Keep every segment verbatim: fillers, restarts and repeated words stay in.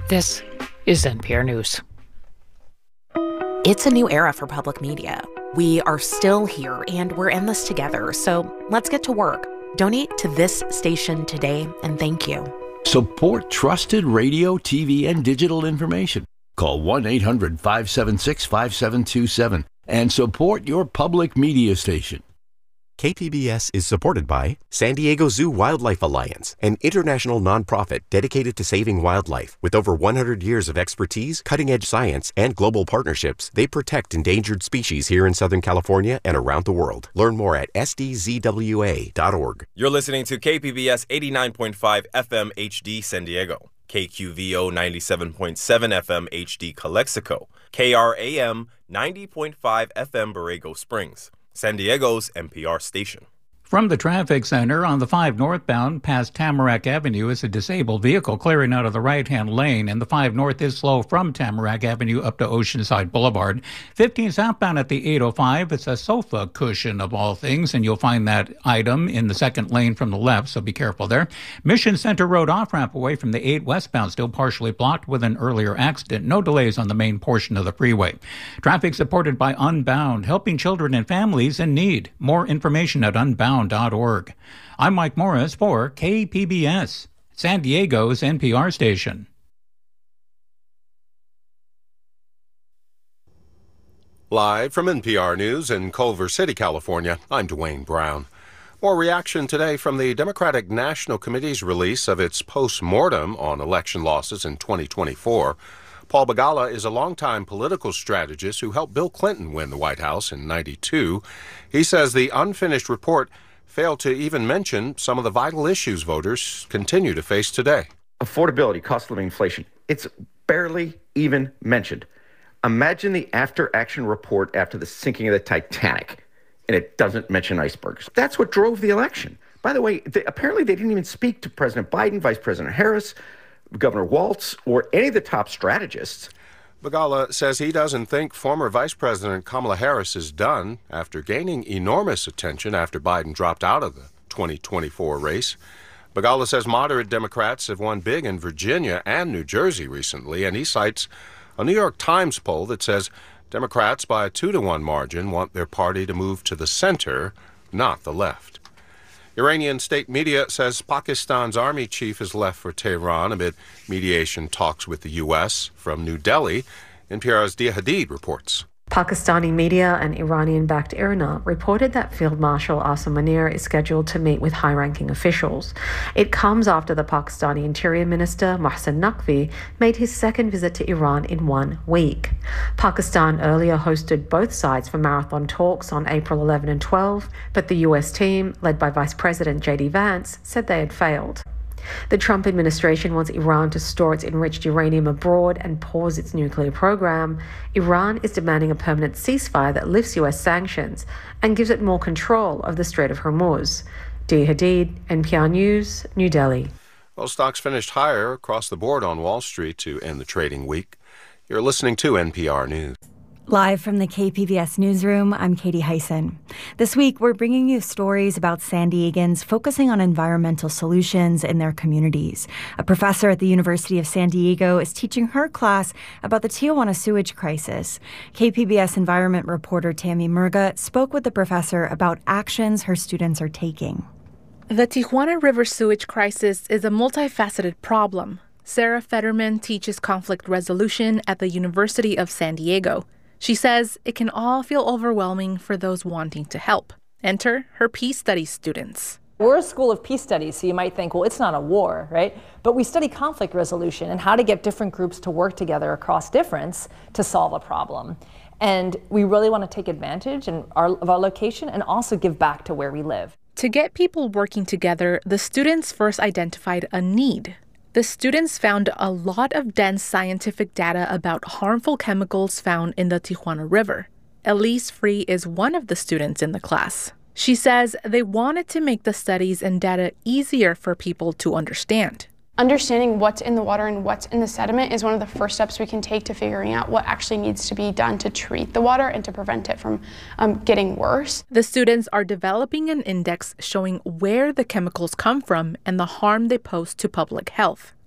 This is N P R News. It's a new era for public media. We are still here, and we're in this together, so let's get to work. Donate to this station today, and thank you. Support trusted radio, T V, and digital information. Call one eight hundred five seven six five seven two seven and support your public media station. K P B S is supported by San Diego Zoo Wildlife Alliance, an international nonprofit dedicated to saving wildlife. With over one hundred years of expertise, cutting-edge science, and global partnerships, they protect endangered species here in Southern California and around the world. Learn more at S D Z W A dot org. You're listening to K P B S eighty-nine point five F M H D San Diego, K Q V O ninety-seven point seven F M H D Calexico, K R A M ninety point five F M Borrego Springs, San Diego's N P R station. From the traffic center on the five northbound past Tamarack Avenue is a disabled vehicle clearing out of the right-hand lane, and the five north is slow from Tamarack Avenue up to Oceanside Boulevard. fifteen southbound at the eight oh five, it's a sofa cushion of all things, and you'll find that item in the second lane from the left, so be careful there. Mission Center Road off-ramp away from the eight westbound still partially blocked with an earlier accident. No delays on the main portion of the freeway. Traffic supported by Unbound, helping children and families in need. More information at unbound dot org. I'm Mike Morris for K P B S, San Diego's N P R station. Live from N P R News in Culver City, California, I'm Dwayne Brown. More reaction today from the Democratic National Committee's release of its post-mortem on election losses in twenty twenty-four. Paul Begala is a longtime political strategist who helped Bill Clinton win the White House in ninety-two. He says the unfinished report failed to even mention some of the vital issues voters continue to face today. Affordability, cost of living, inflation. It's barely even mentioned. Imagine the after-action report after the sinking of the Titanic, and it doesn't mention icebergs. That's what drove the election. By the way, they, apparently they didn't even speak to President Biden, Vice President Harris, Governor Walz, or any of the top strategists. Begala says he doesn't think former Vice President Kamala Harris is done after gaining enormous attention after Biden dropped out of the twenty twenty-four race. Begala says moderate Democrats have won big in Virginia and New Jersey recently, and he cites a New York Times poll that says Democrats by a two to one margin want their party to move to the center, not the left. Iranian state media says Pakistan's army chief has left for Tehran amid mediation talks with the U S. From New Delhi, N P R's Dia Hadid reports. Pakistani media and Iranian-backed IRNA reported that Field Marshal Asim Munir is scheduled to meet with high-ranking officials. It comes after the Pakistani Interior Minister Mohsen Naqvi made his second visit to Iran in one week. Pakistan earlier hosted both sides for marathon talks on April eleventh and twelfth, but the U S team, led by Vice President J D Vance, said they had failed. The Trump administration wants Iran to store its enriched uranium abroad and pause its nuclear program. Iran is demanding a permanent ceasefire that lifts U S sanctions and gives it more control of the Strait of Hormuz. Dia Hadid, N P R News, New Delhi. Well, stocks finished higher across the board on Wall Street to end the trading week. You're listening to N P R News. Live from the K P B S newsroom, I'm Katie Hyson. This week, we're bringing you stories about San Diegans focusing on environmental solutions in their communities. A professor at the University of San Diego is teaching her class about the Tijuana sewage crisis. K P B S environment reporter Tammy Murga spoke with the professor about actions her students are taking. The Tijuana River sewage crisis is a multifaceted problem. Sarah Fetterman teaches conflict resolution at the University of San Diego. She says it can all feel overwhelming for those wanting to help. Enter her peace studies students. We're a school of peace studies, so you might think, well, it's not a war, right? But we study conflict resolution and how to get different groups to work together across difference to solve a problem. And we really want to take advantage in our, of our location and also give back to where we live. To get people working together, the students first identified a need. The students found a lot of dense scientific data about harmful chemicals found in the Tijuana River. Elise Free is one of the students in the class. She says they wanted to make the studies and data easier for people to understand. Understanding what's in the water and what's in the sediment is one of the first steps we can take to figuring out what actually needs to be done to treat the water and to prevent it from um, getting worse. The students are developing an index showing where the chemicals come from and the harm they pose to public health.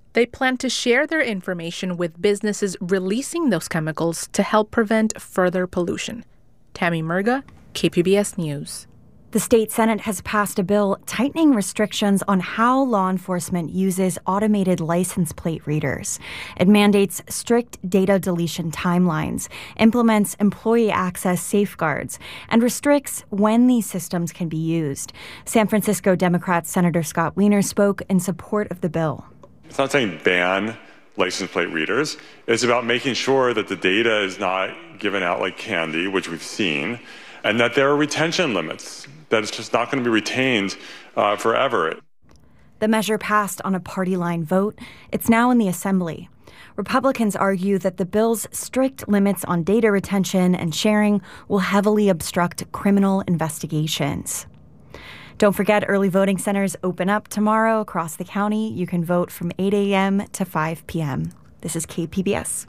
They plan to share their information with businesses releasing those chemicals to help prevent further pollution. Tammy Murga, K P B S News. The state Senate has passed a bill tightening restrictions on how law enforcement uses automated license plate readers. It mandates strict data deletion timelines, implements employee access safeguards, and restricts when these systems can be used. San Francisco Democrat Senator Scott Wiener spoke in support of the bill. It's not saying ban license plate readers. It's about making sure that the data is not given out like candy, which we've seen, and that there are retention limits, that it's just not going to be retained uh, forever. The measure passed on a party line vote. It's now in the Assembly. Republicans argue that the bill's strict limits on data retention and sharing will heavily obstruct criminal investigations. Don't forget, early voting centers open up tomorrow across the county. You can vote from eight a.m. to five p.m. This is K P B S.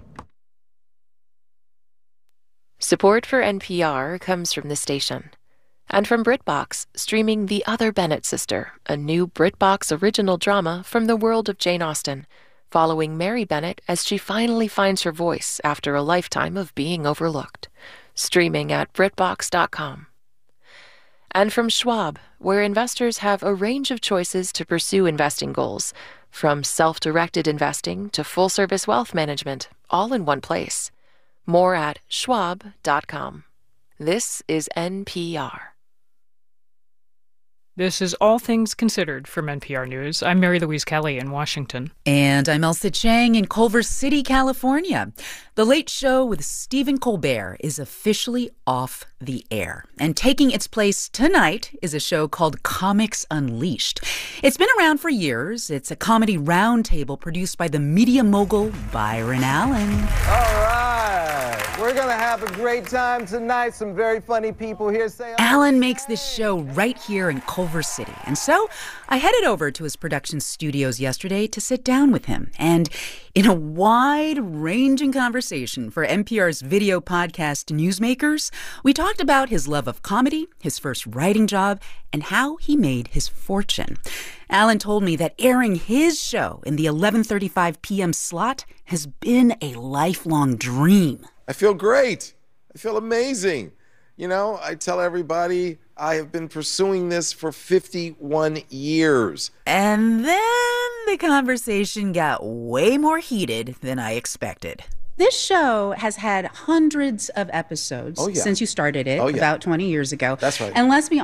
Support for N P R comes from the station. And from BritBox, streaming The Other Bennett Sister, a new BritBox original drama from the world of Jane Austen, following Mary Bennett as she finally finds her voice after a lifetime of being overlooked. Streaming at Britbox dot com. And from Schwab, where investors have a range of choices to pursue investing goals, from self-directed investing to full-service wealth management, all in one place. More at Schwab dot com. This is N P R. This is All Things Considered from N P R News. I'm Mary Louise Kelly in Washington. And I'm Elsa Chang in Culver City, California. The Late Show with Stephen Colbert is officially off the air. And taking its place tonight is a show called Comics Unleashed. It's been around for years. It's a comedy roundtable produced by the media mogul Byron Allen. All right. We're going to have a great time tonight. Some very funny people here. Say Allen makes this show right here in Culver City. And so I headed over to his production studios yesterday to sit down with him. And in a wide-ranging conversation for N P R's video podcast Newsmakers, we talked about his love of comedy, his first writing job, and how he made his fortune. Allen told me that airing his show in the eleven thirty-five p.m. slot has been a lifelong dream. I feel great. I feel amazing. You know, I tell everybody I have been pursuing this for fifty-one years. And then the conversation got way more heated than I expected. This show has had hundreds of episodes oh, yeah. since you started it oh, yeah. about twenty years ago. That's right. And let's be